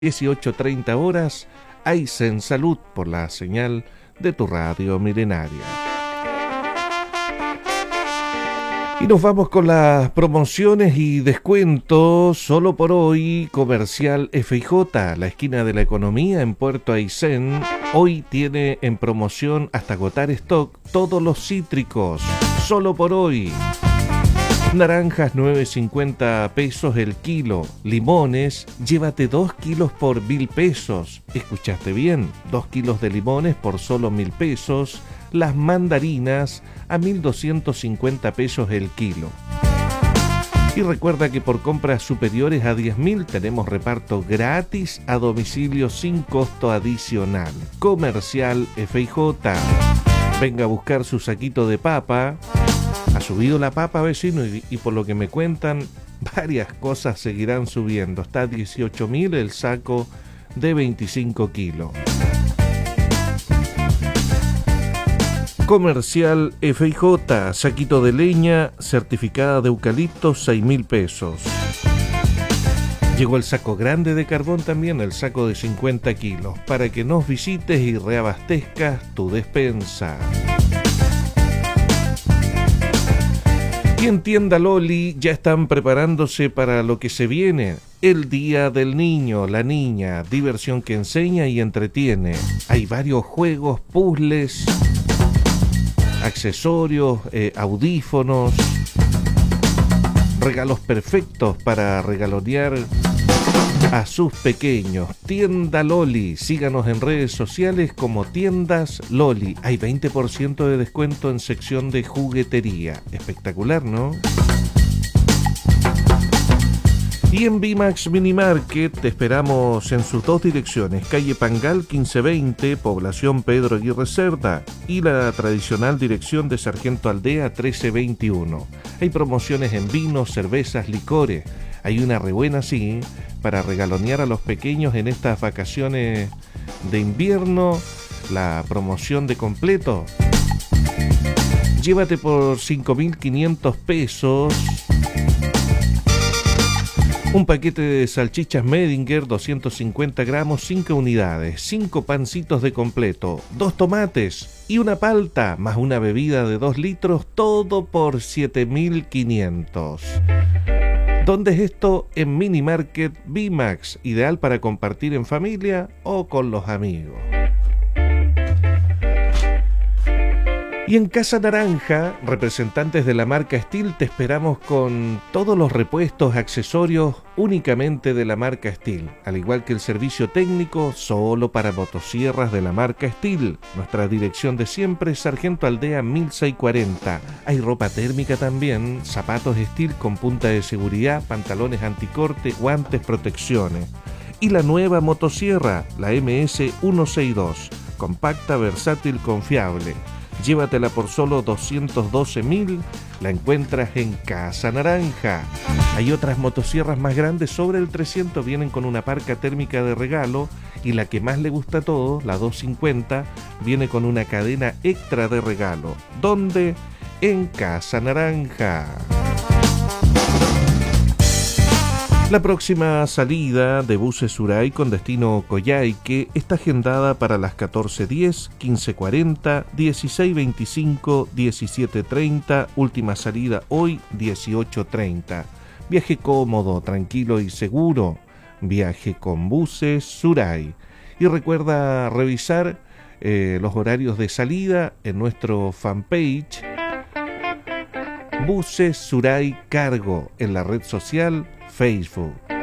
18:30 horas, Aysén Salud por la señal de tu radio milenaria. Y nos vamos con las promociones y descuentos. Solo por hoy, Comercial FJ, la esquina de la economía en Puerto Aysén. Hoy tiene en promoción hasta agotar stock todos los cítricos. Solo por hoy. Naranjas 9.50 pesos el kilo. Limones, llévate 2 kilos por 1.000 pesos. ¿Escuchaste bien? 2 kilos de limones por solo 1.000 pesos. Las mandarinas a 1.250 pesos el kilo. Y recuerda que por compras superiores a 10.000 tenemos reparto gratis a domicilio sin costo adicional. Comercial FJ. Venga a buscar su saquito de papa. Ha subido la papa, vecino, y por lo que me cuentan, varias cosas seguirán subiendo. Está a 18.000 el saco de 25 kilos. Comercial FJ, saquito de leña certificada de eucalipto, 6.000 pesos. Llegó el saco grande de carbón también, el saco de 50 kilos, para que nos visites y reabastezcas tu despensa. Y en Tienda Loli ya están preparándose para lo que se viene, el Día del Niño, la Niña, diversión que enseña y entretiene. Hay varios juegos, puzzles, accesorios, audífonos, regalos perfectos para regalonear a sus pequeños. Tienda Loli, síganos en redes sociales como Tiendas Loli. Hay 20% de descuento en sección de juguetería. Espectacular, ¿no? Y en Bimax Mini Market te esperamos en sus dos direcciones, calle Pangal 1520, población Pedro Aguirre Cerda, y la tradicional dirección de Sargento Aldea 1321. Hay promociones en vinos, cervezas, licores. Hay una re buena, sí, para regalonear a los pequeños en estas vacaciones de invierno, la promoción de completo. Llévate por 5.500 pesos un paquete de salchichas Medinger, 250 gramos, 5 unidades, 5 pancitos de completo, 2 tomates y una palta, más una bebida de 2 litros, todo por 7.500. ¿Dónde es esto? En Mini Market Bimax, ideal para compartir en familia o con los amigos. Y en Casa Naranja, representantes de la marca Stihl, te esperamos con todos los repuestos, accesorios únicamente de la marca Stihl, al igual que el servicio técnico solo para motosierras de la marca Stihl. Nuestra dirección de siempre, Sargento Aldea 1640. Hay ropa térmica también, zapatos Stihl con punta de seguridad, pantalones anticorte, guantes, protecciones. Y la nueva motosierra, la MS162, compacta, versátil, confiable. Llévatela por solo 212.000, la encuentras en Casa Naranja. Hay otras motosierras más grandes sobre el 300, vienen con una parca térmica de regalo, y la que más le gusta a todos, la 250, viene con una cadena extra de regalo. ¿Dónde? En Casa Naranja. La próxima salida de buses Suray con destino Coyhaique está agendada para las 14:10, 15:40, 16:25, 17:30, última salida hoy 18:30. Viaje cómodo, tranquilo y seguro. Viaje con buses Suray. Y recuerda revisar los horarios de salida en nuestro fanpage Buses Suray Cargo en la red social Facebook.